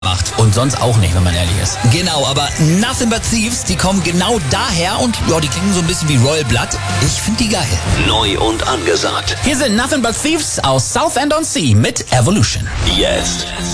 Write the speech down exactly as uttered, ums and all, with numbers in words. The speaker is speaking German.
macht. Und sonst auch nicht, wenn man ehrlich ist. Genau, aber Nothing But Thieves, die kommen genau daher und ja, die klingen so ein bisschen wie Royal Blood. Ich finde die geil. Neu und angesagt. Hier sind Nothing But Thieves aus Southend-on-Sea mit Evolution. Jetzt.